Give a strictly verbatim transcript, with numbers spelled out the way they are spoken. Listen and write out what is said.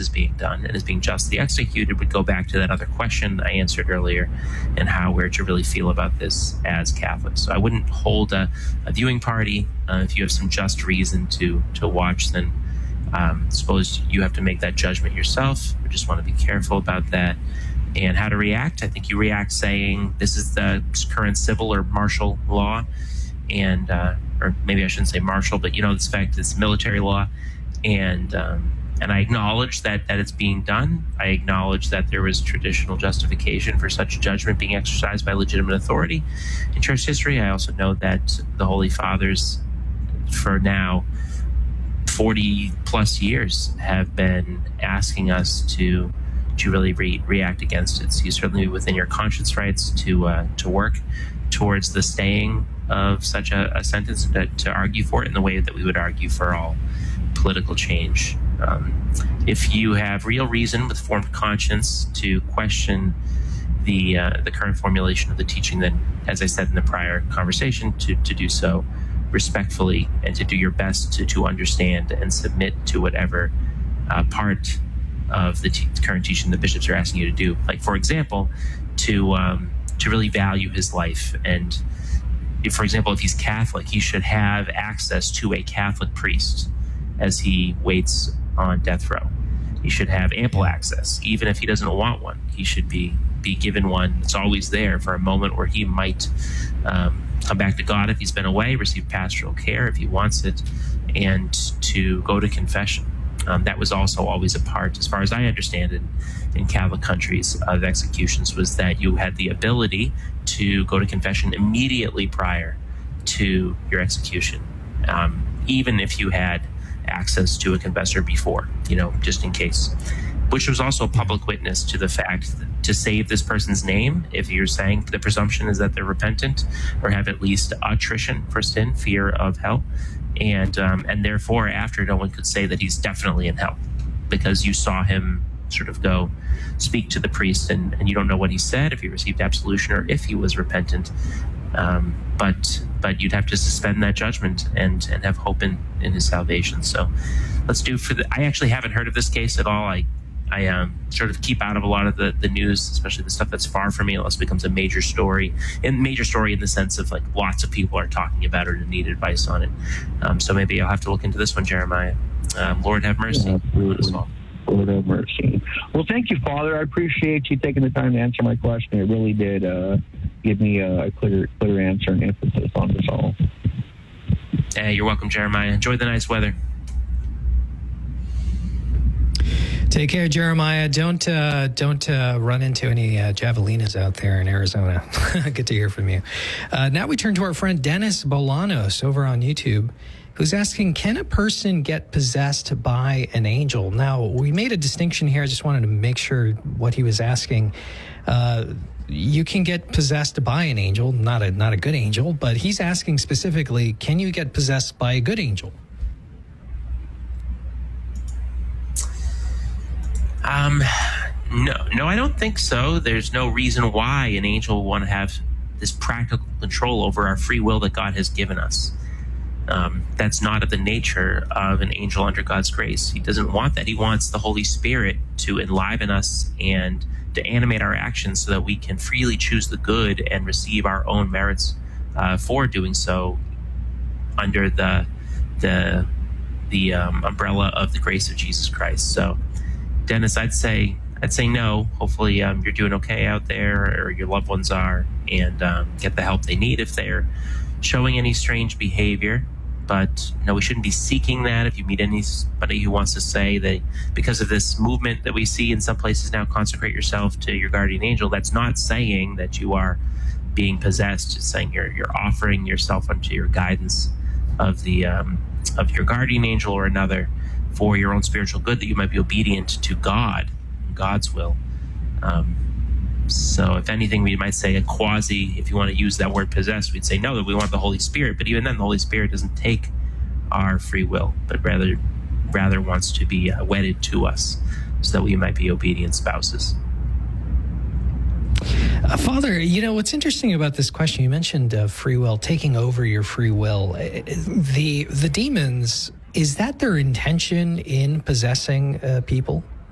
is being done and is being justly executed would go back to that other question I answered earlier, and how we're to really feel about this as Catholics. So I wouldn't hold a, a viewing party. Uh, if you have some just reason to to watch, then um, suppose you have to make that judgment yourself. We just want to be careful about that. And how to react, I think you react saying, this is the current civil or martial law, and uh, or maybe I shouldn't say martial, but you know, this fact it's military law, and um, and I acknowledge that that it's being done. I acknowledge that there was traditional justification for such judgment being exercised by legitimate authority in church history. I also know that the Holy Fathers, for now forty plus years, have been asking us to to really re- react against it. So you certainly within your conscience rights to uh, to work towards the staying of such a, a sentence, to, to argue for it in the way that we would argue for all political change. Um, if you have real reason with formed conscience to question the uh, the current formulation of the teaching, then, as I said in the prior conversation, to, to do so respectfully and to do your best to, to understand and submit to whatever uh, part of the t- current teaching the bishops are asking you to do. Like, for example, to um, to really value his life. And if, for example, if he's Catholic, he should have access to a Catholic priest as he waits on death row. He should have ample access, even if he doesn't want one. He should be be given one that's always there for a moment where he might um, come back to God if he's been away, receive pastoral care if he wants it, and to go to confession. Um, that was also always a part, as far as I understand it, in Catholic countries of executions, was that you had the ability to go to confession immediately prior to your execution, um, even if you had access to a confessor before, you know, just in case. Which was also a public witness to the fact that to save this person's name, if you're saying the presumption is that they're repentant or have at least attrition for sin, fear of hell, and um, and therefore after no one could say that he's definitely in hell because you saw him sort of go speak to the priest, and, and you don't know what he said, if he received absolution or if he was repentant. Um, but but you'd have to suspend that judgment and, and have hope in, in his salvation. So let's do for the, I actually haven't heard of this case at all. I I um, sort of keep out of a lot of the, the news, especially the stuff that's far from me, unless it becomes a major story. And major story in the sense of like lots of people are talking about it and need advice on it. Um, so maybe I'll have to look into this one, Jeremiah. Um, Lord have mercy. Yeah, as well. Lord have mercy. Well, thank you, Father. I appreciate you taking the time to answer my question. It really did uh, give me a clear, clear answer and emphasis on this all. Hey, you're welcome, Jeremiah. Enjoy the nice weather. Take care, Jeremiah. Don't uh, don't uh, run into any uh, javelinas out there in Arizona. Good to hear from you. Uh, now we turn to our friend Dennis Bolanos over on YouTube, who's asking, can a person get possessed by an angel? Now, we made a distinction here. I just wanted to make sure what he was asking. Uh, you can get possessed by an angel, not a not a good angel, but he's asking specifically, can you get possessed by a good angel? Um, no, no, I don't think so. There's no reason why an angel would want to have this practical control over our free will that God has given us. Um, that's not of the nature of an angel under God's grace. He doesn't want that. He wants the Holy Spirit to enliven us and to animate our actions so that we can freely choose the good and receive our own merits uh, for doing so under the the the um, umbrella of the grace of Jesus Christ. So, Dennis, I'd say I'd say no. Hopefully, um, you're doing okay out there, or your loved ones are, and um, get the help they need if they're showing any strange behavior. But no, we shouldn't be seeking that. If you meet anybody who wants to say that because of this movement that we see in some places now, consecrate yourself to your guardian angel, that's not saying that you are being possessed. It's saying you're you're offering yourself unto your guidance of the um, of your guardian angel or another, for your own spiritual good, that you might be obedient to God, God's will. Um, so if anything, we might say a quasi, if you want to use that word possessed, we'd say no, that we want the Holy Spirit. But even then, the Holy Spirit doesn't take our free will, but rather rather wants to be uh, wedded to us so that we might be obedient spouses. Uh, Father, you know, what's interesting about this question, you mentioned uh, free will, taking over your free will. The, the demons, is that their intention in possessing uh, people?